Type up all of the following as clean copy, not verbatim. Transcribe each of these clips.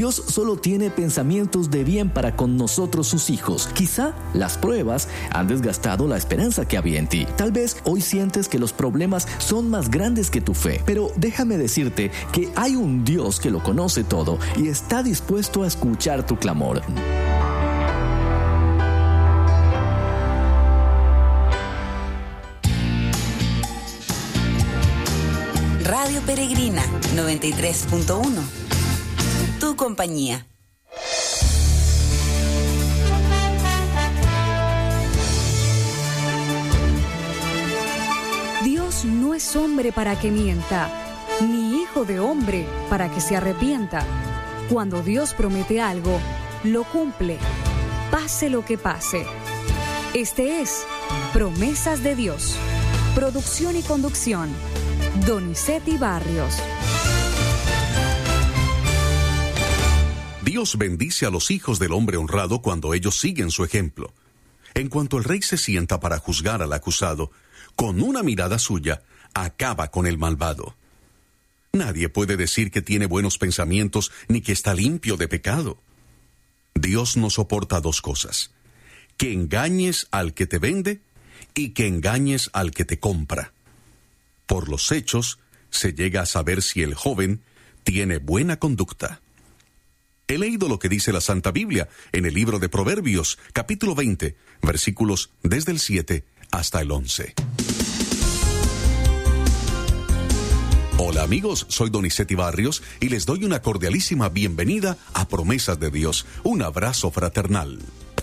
Dios solo tiene pensamientos de bien para con nosotros sus hijos. Quizá las pruebas han desgastado la esperanza que había en ti. Tal vez hoy sientes que los problemas son más grandes que tu fe, pero déjame decirte que hay un Dios que lo conoce todo y está dispuesto a escuchar tu clamor. Radio Peregrina 93.1. Tu compañía. Dios no es hombre para que mienta, ni hijo de hombre para que se arrepienta. Cuando Dios promete algo, lo cumple, pase lo que pase. Este es Promesas de Dios. Producción y conducción, Donizetti Barrios. Dios bendice a los hijos del hombre honrado cuando ellos siguen su ejemplo. En cuanto el rey se sienta para juzgar al acusado, con una mirada suya, acaba con el malvado. Nadie puede decir que tiene buenos pensamientos ni que está limpio de pecado. Dios no soporta dos cosas: que engañes al que te vende y que engañes al que te compra. Por los hechos se llega a saber si el joven tiene buena conducta. He leído lo que dice la Santa Biblia en el libro de Proverbios, capítulo 20, versículos desde el 7 hasta el 11. Hola amigos, soy Donizetti Barrios y les doy una cordialísima bienvenida a Promesas de Dios. Un abrazo fraternal.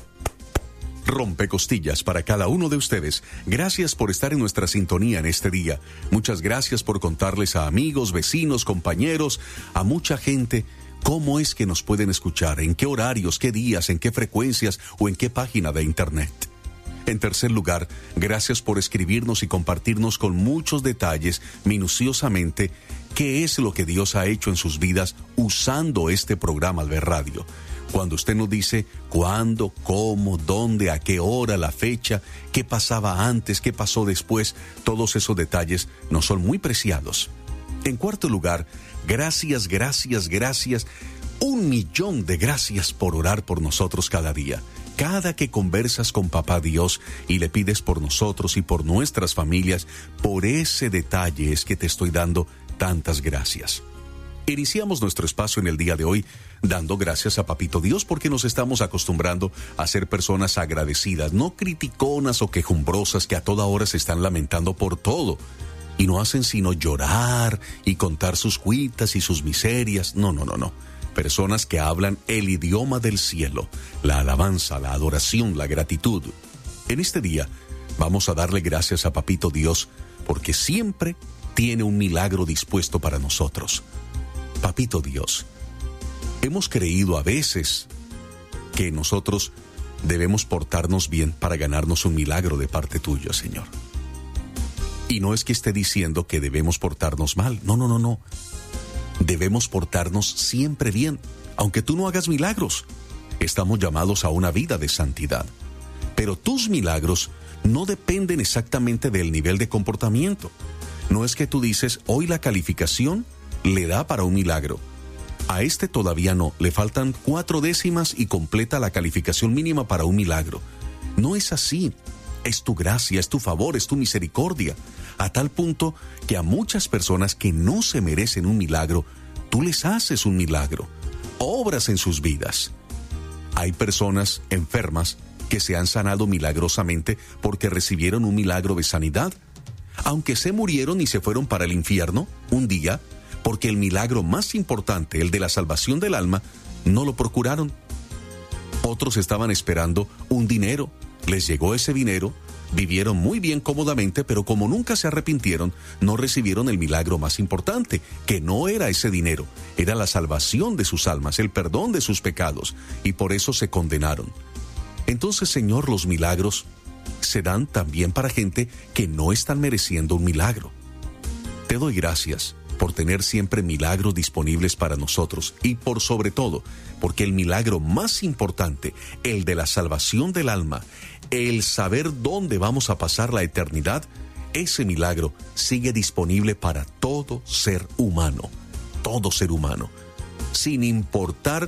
Rompecostillas para cada uno de ustedes. Gracias por estar en nuestra sintonía en este día. Muchas gracias por contarles a amigos, vecinos, compañeros, a mucha gente cómo es que nos pueden escuchar, en qué horarios, qué días, en qué frecuencias o en qué página de internet. En tercer lugar, gracias por escribirnos y compartirnos con muchos detalles, minuciosamente, qué es lo que Dios ha hecho en sus vidas usando este programa Alber Radio. Cuando usted nos dice cuándo, cómo, dónde, a qué hora, la fecha, qué pasaba antes, qué pasó después, todos esos detalles nos son muy preciados. En cuarto lugar, gracias, 1,000,000 de gracias por orar por nosotros cada día. Cada que conversas con Papá Dios y le pides por nosotros y por nuestras familias, por ese detalle es que te estoy dando tantas gracias. Iniciamos nuestro espacio en el día de hoy dando gracias a Papito Dios porque nos estamos acostumbrando a ser personas agradecidas, no criticonas o quejumbrosas que a toda hora se están lamentando por todo y no hacen sino llorar y contar sus cuitas y sus miserias. No. Personas que hablan el idioma del cielo, la alabanza, la adoración, la gratitud. En este día vamos a darle gracias a Papito Dios porque siempre tiene un milagro dispuesto para nosotros. Papito Dios, hemos creído a veces que nosotros debemos portarnos bien para ganarnos un milagro de parte tuya, Señor. Y no es que esté diciendo que debemos portarnos mal, no. Debemos portarnos siempre bien, aunque tú no hagas milagros. Estamos llamados a una vida de santidad. Pero tus milagros no dependen exactamente del nivel de comportamiento. No es que tú dices, hoy la calificación le da para un milagro. A este todavía no, le faltan 4 décimas y completa la calificación mínima para un milagro. No es así. Es tu gracia, es tu favor, es tu misericordia. A tal punto que a muchas personas que no se merecen un milagro, tú les haces un milagro. Obras en sus vidas. Hay personas enfermas que se han sanado milagrosamente porque recibieron un milagro de sanidad. Aunque se murieron y se fueron para el infierno un día, porque el milagro más importante, el de la salvación del alma, no lo procuraron. Otros estaban esperando un dinero. Les llegó ese dinero, vivieron muy bien cómodamente, pero como nunca se arrepintieron, no recibieron el milagro más importante, que no era ese dinero, era la salvación de sus almas, el perdón de sus pecados, y por eso se condenaron. Entonces, Señor, los milagros se dan también para gente que no están mereciendo un milagro. Te doy gracias por tener siempre milagros disponibles para nosotros y por sobre todo, porque el milagro más importante, el de la salvación del alma, el saber dónde vamos a pasar la eternidad, ese milagro sigue disponible para todo ser humano, sin importar